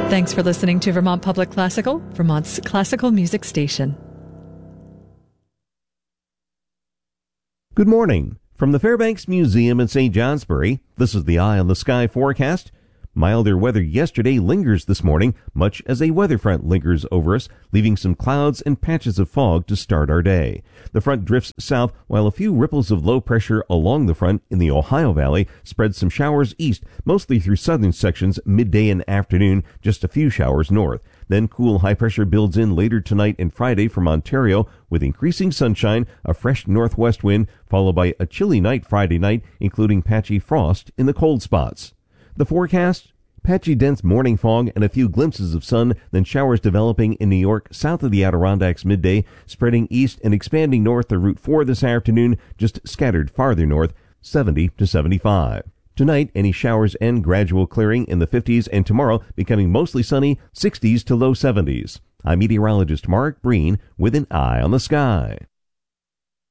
Thanks for listening to Vermont Public Classical, Vermont's classical music station. Good morning. From the Fairbanks Museum in St. Johnsbury, this is the Eye on the Sky forecast. Milder weather yesterday lingers this morning, much as a weather front lingers over us, leaving some clouds and patches of fog to start our day. The front drifts south, while a few ripples of low pressure along the front in the Ohio Valley spread some showers east, mostly through southern sections midday and afternoon, just a few showers north. Then cool high pressure builds in later tonight and Friday from Ontario with increasing sunshine, a fresh northwest wind, followed by a chilly night Friday night, including patchy frost in the cold spots. The forecast: patchy dense morning fog and a few glimpses of sun, then showers developing in New York south of the Adirondacks midday, spreading east and expanding north to Route 4 this afternoon, just scattered farther north, 70 to 75. Tonight, any showers and gradual clearing in the 50s, and tomorrow becoming mostly sunny, 60s to low 70s. I'm meteorologist Mark Breen with an Eye on the Sky.